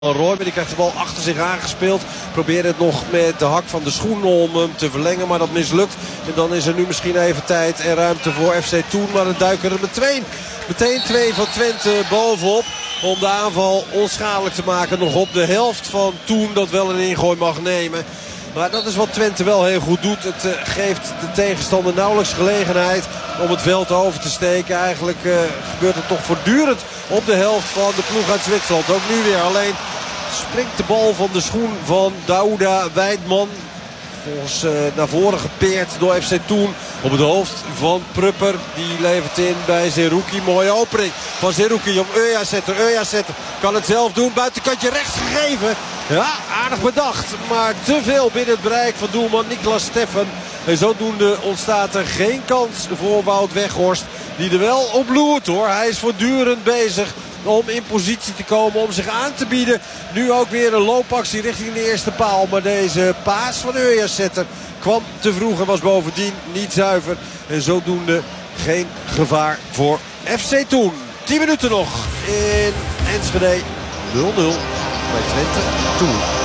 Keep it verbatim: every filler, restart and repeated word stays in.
Roy, maar die krijgt de bal achter zich aangespeeld. Probeert het nog met de hak van de schoen om hem te verlengen, maar dat mislukt. En dan is er nu misschien even tijd en ruimte voor F C Thun. Maar dan duiken er meteen, meteen twee van Twente bovenop. Om de aanval onschadelijk te maken. Nog op de helft van Thun dat wel een ingooi mag nemen. Maar dat is wat Twente wel heel goed doet. Het uh, geeft de tegenstander nauwelijks gelegenheid om het veld over te steken. Eigenlijk uh, gebeurt het toch voortdurend op de helft van de ploeg uit Zwitserland. Ook nu weer. Alleen springt de bal van de schoen van Douda Weidman. Volgens uh, naar voren gepeerd door F C Thun. Op het hoofd van Prupper. Die levert in bij Zerouki. Mooie opening van Zerouki om Öjasätter. Öjasätter kan het zelf doen. Buitenkantje rechts gegeven. Ja, aardig bedacht. Maar te veel binnen het bereik van doelman Niklas Steffen. En zodoende ontstaat er geen kans voor Wout Weghorst. Die er wel op loert hoor. Hij is voortdurend bezig om in positie te komen, om zich aan te bieden. Nu ook weer een loopactie richting de eerste paal. Maar deze paas van Öjasätter kwam te vroeg en was bovendien niet zuiver. En zodoende geen gevaar voor F C Thun. tien minuten nog in Enschede. nul nul bij Twente Thun.